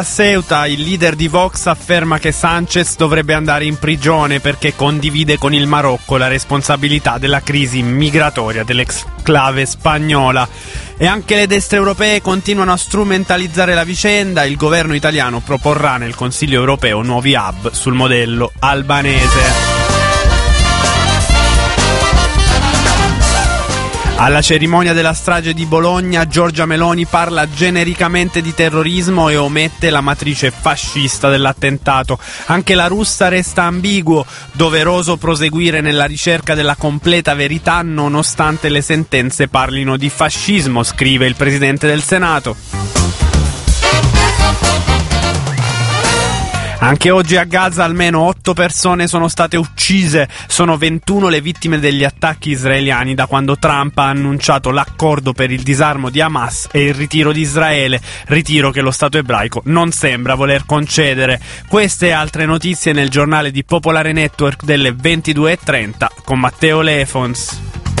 A Ceuta il leader di Vox afferma che Sánchez dovrebbe andare in prigione perché condivide con il Marocco la responsabilità della crisi migratoria dell'exclave spagnola. E anche le destre europee continuano a strumentalizzare la vicenda. Il governo italiano proporrà nel Consiglio europeo nuovi hub sul modello albanese. Alla cerimonia della strage di Bologna, Giorgia Meloni parla genericamente di terrorismo e omette la matrice fascista dell'attentato. Anche la russa resta ambiguo, doveroso proseguire nella ricerca della completa verità nonostante le sentenze parlino di fascismo, scrive il Presidente del Senato. Anche oggi a Gaza almeno 8 persone sono state uccise, sono 21 le vittime degli attacchi israeliani da quando Trump ha annunciato l'accordo per il disarmo di Hamas e il ritiro di Israele, ritiro che lo Stato ebraico non sembra voler concedere. Queste e altre notizie nel giornale di Popolare Network delle 22:30 con Matteo Lefons.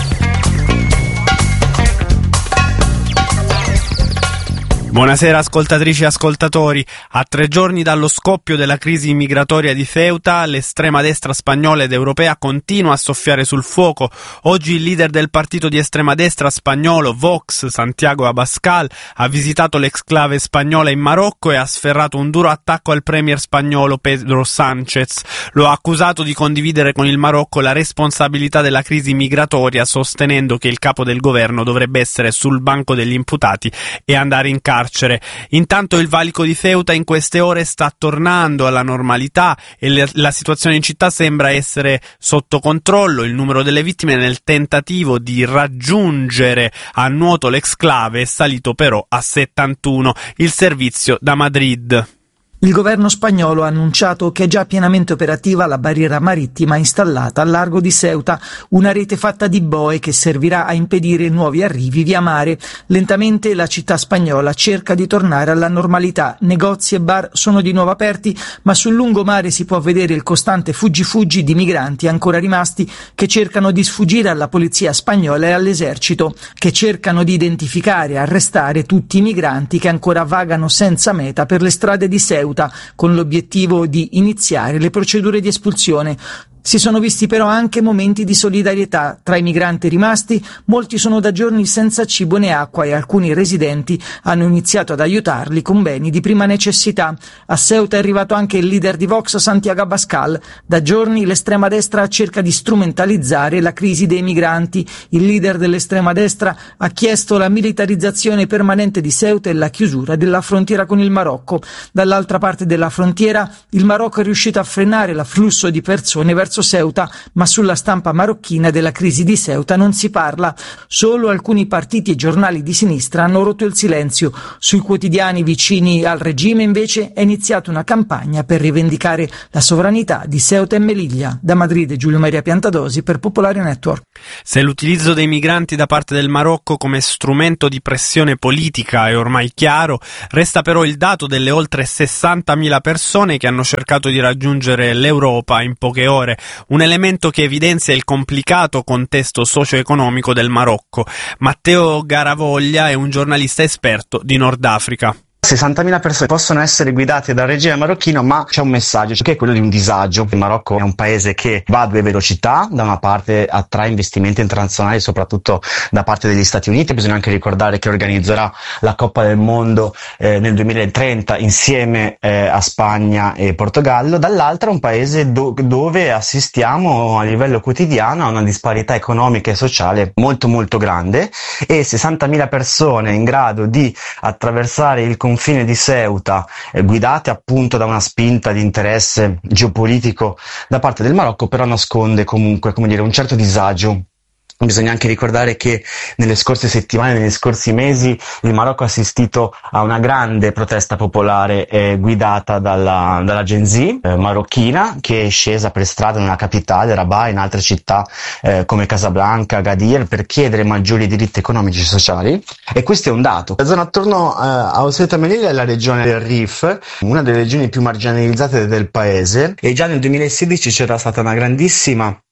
Buonasera ascoltatrici e ascoltatori. A 3 giorni dallo scoppio della crisi migratoria di Ceuta, l'estrema destra spagnola ed europea continua a soffiare sul fuoco. Oggi il leader del partito di estrema destra spagnolo Vox, Santiago Abascal, ha visitato l'exclave spagnola in Marocco e ha sferrato un duro attacco al premier spagnolo Pedro Sánchez. Lo ha accusato di condividere con il Marocco la responsabilità della crisi migratoria, sostenendo che il capo del governo dovrebbe essere sul banco degli imputati e andare in carcere. Intanto il valico di Ceuta in queste ore sta tornando alla normalità e la situazione in città sembra essere sotto controllo. Il numero delle vittime nel tentativo di raggiungere a nuoto l'exclave è salito però a 71. Il servizio da Madrid. Il governo spagnolo ha annunciato che è già pienamente operativa la barriera marittima installata al largo di Ceuta, una rete fatta di boe che servirà a impedire nuovi arrivi via mare. Lentamente la città spagnola cerca di tornare alla normalità. Negozi e bar sono di nuovo aperti, ma sul lungomare si può vedere il costante fuggi-fuggi di migranti ancora rimasti che cercano di sfuggire alla polizia spagnola e all'esercito, che cercano di identificare e arrestare tutti i migranti che ancora vagano senza meta per le strade di Ceuta, con l'obiettivo di iniziare le procedure di espulsione. Si sono visti però anche momenti di solidarietà. Tra i migranti rimasti, molti sono da giorni senza cibo né acqua e alcuni residenti hanno iniziato ad aiutarli con beni di prima necessità. A Ceuta è arrivato anche il leader di Vox, Santiago Abascal. Da giorni l'estrema destra cerca di strumentalizzare la crisi dei migranti. Il leader dell'estrema destra ha chiesto la militarizzazione permanente di Ceuta e la chiusura della frontiera con il Marocco. Dall'altra parte della frontiera il Marocco è riuscito a frenare l'afflusso di persone verso Ceuta, ma sulla stampa marocchina della crisi di Ceuta non si parla. Solo alcuni partiti e giornali di sinistra hanno rotto il silenzio. Sui quotidiani vicini al regime invece è iniziata una campagna per rivendicare la sovranità di Ceuta e Melilla. Da Madrid Giulio Maria Piantadosi per Popolare Network. Se l'utilizzo dei migranti da parte del Marocco come strumento di pressione politica è ormai chiaro, resta però il dato delle oltre 60.000 persone che hanno cercato di raggiungere l'Europa in poche ore. Un elemento che evidenzia il complicato contesto socio-economico del Marocco. Matteo Garavoglia è un giornalista esperto di Nord Africa. 60.000 persone possono essere guidate dal regime marocchino, ma c'è un messaggio che è quello di un disagio. Il Marocco è un paese che va a 2 velocità, da una parte attrae investimenti internazionali soprattutto da parte degli Stati Uniti, bisogna anche ricordare che organizzerà la Coppa del Mondo nel 2030 insieme a Spagna e Portogallo, dall'altra un paese dove assistiamo a livello quotidiano a una disparità economica e sociale molto molto grande, e 60.000 persone in grado di attraversare il confine di Ceuta, guidate appunto da una spinta di interesse geopolitico da parte del Marocco, però nasconde comunque, come dire, un certo disagio. Bisogna anche ricordare che nelle scorse settimane, negli scorsi mesi, il Marocco ha assistito a una grande protesta popolare guidata dalla Gen Z marocchina, che è scesa per strada nella capitale, Rabat, e in altre città come Casablanca, Agadir, per chiedere maggiori diritti economici e sociali. E questo è un dato. La zona attorno a Ceuta e Melilla è la regione del Rif, una delle regioni più marginalizzate del paese, e già nel 2016 c'era stata una grandissima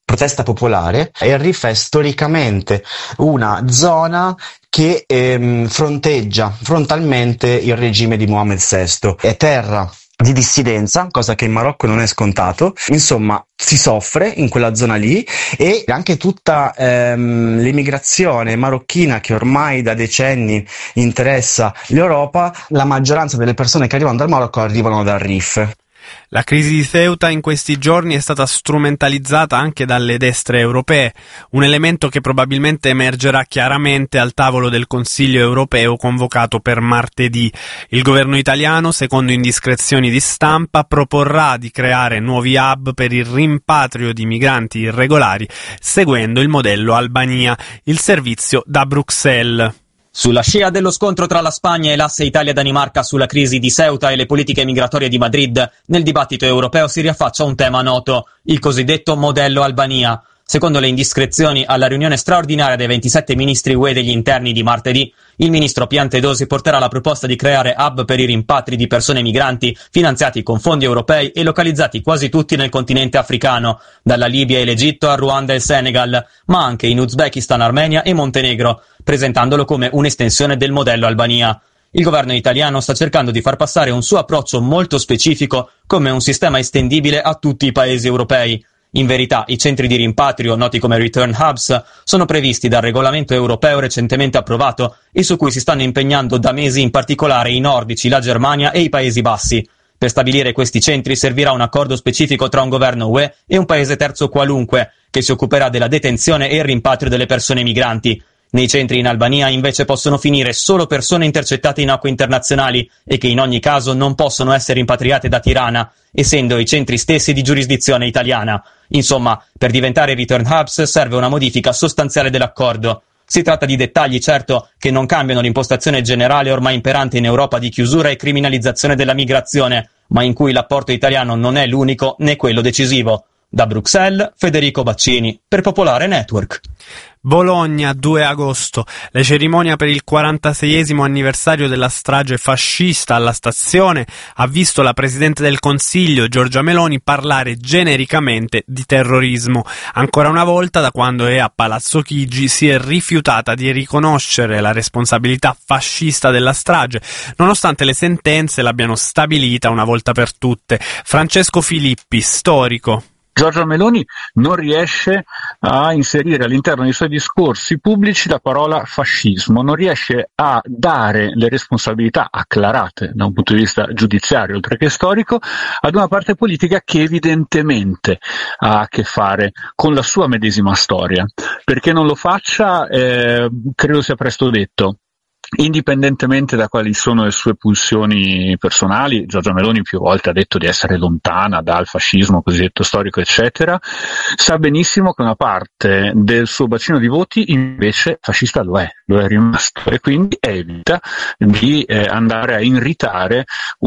protesta popolare, e il Rif è storicamente una zona che fronteggia frontalmente il regime di Mohammed VI. È terra di dissidenza, cosa che in Marocco non è scontato. Insomma, si soffre in quella zona lì, e anche tutta l'emigrazione marocchina che ormai da decenni interessa l'Europa. La maggioranza delle persone che arrivano dal Marocco arrivano dal Rif. La crisi di Ceuta in questi giorni è stata strumentalizzata anche dalle destre europee, un elemento che probabilmente emergerà chiaramente al tavolo del Consiglio europeo convocato per martedì. Il governo italiano, secondo indiscrezioni di stampa, proporrà di creare nuovi hub per il rimpatrio di migranti irregolari, seguendo il modello Albania, il servizio da Bruxelles. Sulla scia dello scontro tra la Spagna e l'asse Italia-Danimarca sulla crisi di Ceuta e le politiche migratorie di Madrid, nel dibattito europeo si riaffaccia un tema noto, il cosiddetto modello Albania. Secondo le indiscrezioni, alla riunione straordinaria dei 27 ministri UE degli interni di martedì, il ministro Piantedosi porterà la proposta di creare hub per i rimpatri di persone migranti finanziati con fondi europei e localizzati quasi tutti nel continente africano, dalla Libia e l'Egitto a Ruanda e il Senegal, ma anche in Uzbekistan, Armenia e Montenegro, presentandolo come un'estensione del modello Albania. Il governo italiano sta cercando di far passare un suo approccio molto specifico come un sistema estendibile a tutti i paesi europei. In verità, i centri di rimpatrio, noti come Return Hubs, sono previsti dal regolamento europeo recentemente approvato e su cui si stanno impegnando da mesi, in particolare i nordici, la Germania e i Paesi Bassi. Per stabilire questi centri servirà un accordo specifico tra un governo UE e un paese terzo qualunque, che si occuperà della detenzione e il rimpatrio delle persone migranti. Nei centri in Albania invece possono finire solo persone intercettate in acque internazionali e che in ogni caso non possono essere rimpatriate da Tirana, essendo i centri stessi di giurisdizione italiana. Insomma, per diventare Return Hubs serve una modifica sostanziale dell'accordo. Si tratta di dettagli, certo, che non cambiano l'impostazione generale ormai imperante in Europa di chiusura e criminalizzazione della migrazione, ma in cui l'apporto italiano non è l'unico né quello decisivo. Da Bruxelles, Federico Baccini, per Popolare Network. Bologna, 2 agosto. La cerimonia per il 46esimo anniversario della strage fascista alla stazione ha visto la Presidente del Consiglio, Giorgia Meloni, parlare genericamente di terrorismo. Ancora una volta, da quando è a Palazzo Chigi, si è rifiutata di riconoscere la responsabilità fascista della strage, nonostante le sentenze l'abbiano stabilita una volta per tutte. Francesco Filippi, storico. Giorgia Meloni non riesce a inserire all'interno dei suoi discorsi pubblici la parola fascismo, non riesce a dare le responsabilità acclarate da un punto di vista giudiziario oltre che storico ad una parte politica che evidentemente ha a che fare con la sua medesima storia. Perché non lo faccia, credo sia presto detto. Indipendentemente da quali sono le sue pulsioni personali, Giorgia Meloni più volte ha detto di essere lontana dal fascismo cosiddetto storico eccetera, sa benissimo che una parte del suo bacino di voti invece fascista lo è rimasto, e quindi evita di andare a irritare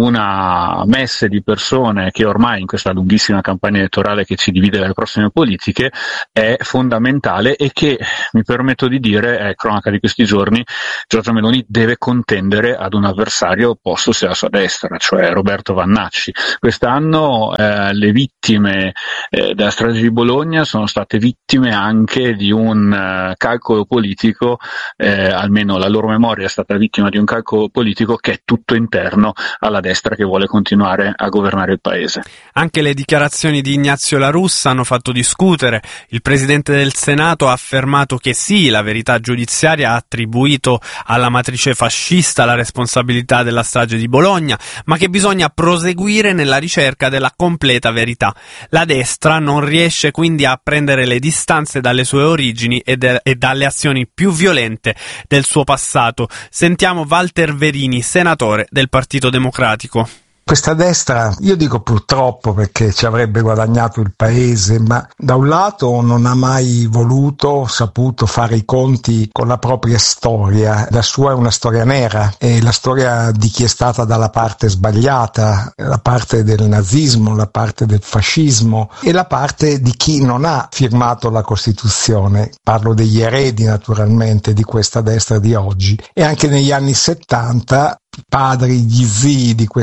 una messe di persone che ormai in questa lunghissima campagna elettorale che ci divide dalle prossime politiche è fondamentale e che, mi permetto di dire, è cronaca di questi giorni. Giorgia Meloni deve contendere ad un avversario opposto sia alla sua destra, cioè Roberto Vannacci. Quest'anno le vittime della strage di Bologna sono state vittime anche di un calcolo politico, almeno la loro memoria è stata vittima di un calcolo politico che è tutto interno alla destra che vuole continuare a governare il paese. Anche le dichiarazioni di Ignazio La Russa hanno fatto discutere. Il Presidente del Senato ha affermato che sì, la verità giudiziaria ha attribuito alla matrice fascista la responsabilità della strage di Bologna, ma che bisogna proseguire nella ricerca della completa verità. La destra non riesce quindi a prendere le distanze dalle sue origini e dalle azioni più violente del suo passato. Sentiamo Walter Verini, senatore del Partito Democratico. Questa destra, io dico purtroppo perché ci avrebbe guadagnato il paese, ma da un lato non ha mai voluto, saputo fare i conti con la propria storia. La sua è una storia nera, è la storia di chi è stata dalla parte sbagliata, la parte del nazismo, la parte del fascismo e la parte di chi non ha firmato la Costituzione. Parlo degli eredi naturalmente di questa destra di oggi. E anche negli anni 70 i padri, gli zii di questa destra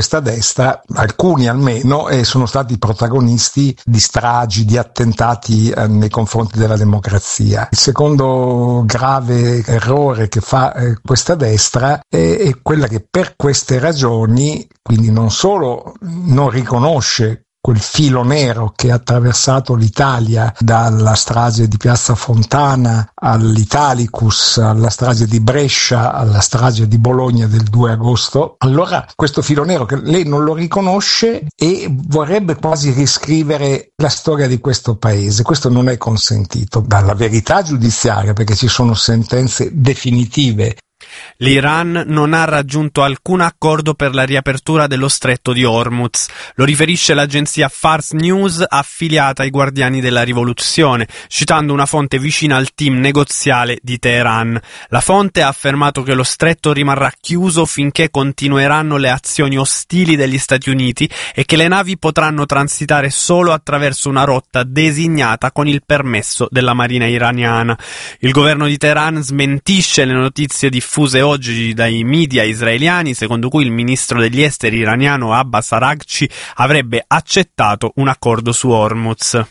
destra, alcuni almeno, sono stati protagonisti di stragi, di attentati nei confronti della democrazia. Il secondo grave errore che fa questa destra è quella che per queste ragioni, quindi non solo non riconosce quel filo nero che ha attraversato l'Italia dalla strage di Piazza Fontana all'Italicus, alla strage di Brescia, alla strage di Bologna del 2 agosto, allora questo filo nero che lei non lo riconosce e vorrebbe quasi riscrivere la storia di questo paese. Questo non è consentito dalla verità giudiziaria, perché ci sono sentenze definitive. L'Iran non ha raggiunto alcun accordo per la riapertura dello stretto di Hormuz. Lo riferisce l'agenzia Fars News, affiliata ai Guardiani della Rivoluzione, citando una fonte vicina al team negoziale di Teheran. La fonte ha affermato che lo stretto rimarrà chiuso finché continueranno le azioni ostili degli Stati Uniti e che le navi potranno transitare solo attraverso una rotta designata con il permesso della marina iraniana. Il governo di Teheran smentisce le notizie diffuse oggi dai media israeliani, secondo cui il ministro degli esteri iraniano Abbas Araghchi avrebbe accettato un accordo su Hormuz.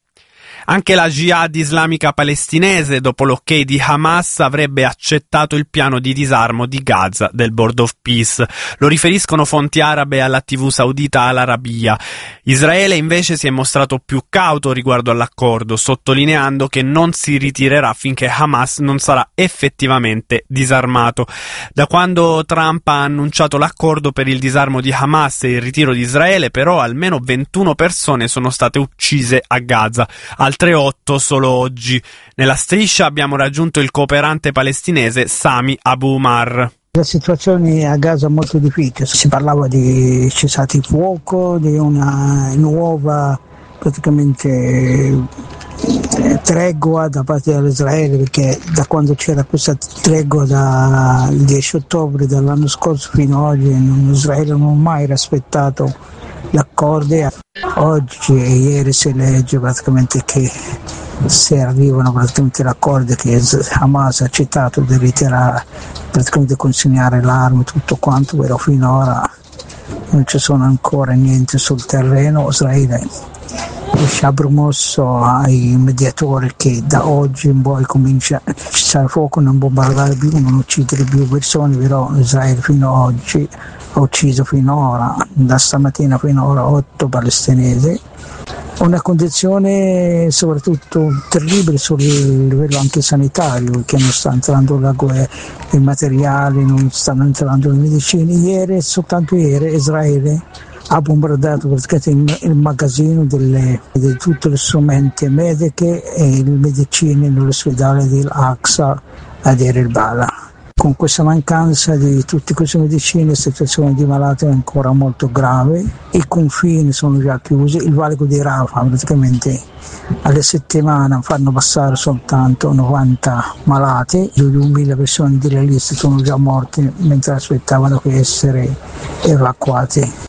Anche la Jihad islamica palestinese, dopo l'ok di Hamas, avrebbe accettato il piano di disarmo di Gaza del Board of Peace. Lo riferiscono fonti arabe alla TV saudita Al Arabiya. Israele invece si è mostrato più cauto riguardo all'accordo, sottolineando che non si ritirerà finché Hamas non sarà effettivamente disarmato. Da quando Trump ha annunciato l'accordo per il disarmo di Hamas e il ritiro di Israele, però almeno 21 persone sono state uccise a Gaza. Altre 8 solo oggi. Nella striscia abbiamo raggiunto il cooperante palestinese Sami Abu Umar. La situazione a Gaza è molto difficile, si parlava di cessate il fuoco, di una nuova praticamente tregua da parte dell'Israele, perché da quando c'era questa tregua dal 10 ottobre dell'anno scorso fino ad oggi Israele non ha mai rispettato l'accordo. Oggi e ieri si legge praticamente che se arrivano praticamente l'accordo che Hamas ha accettato di ritirare, praticamente consegnare l'arma e tutto quanto, però finora non ci sono ancora niente sul terreno. Israele ci ha promosso ai mediatori che da oggi in poi comincia a cessare fuoco, non bombardare più, non uccidere più persone, però Israele fino ad oggi ha ucciso finora, da stamattina finora 8 palestinesi. Una condizione soprattutto terribile sul livello anche sanitario, perché non sta entrando i materiali, non stanno entrando le medicine. Soltanto ieri Israele ha bombardato praticamente il magazzino di tutti gli strumenti medici e le medicine nell'ospedale dell'Aqsa a Deir el-Bala. Con questa mancanza di tutte queste medicine la situazione di malati è ancora molto grave, i confini sono già chiusi, il valico di Rafah praticamente alle settimane fanno passare soltanto 90 malati, 2.000 persone di liste sono già morte mentre aspettavano di essere evacuati.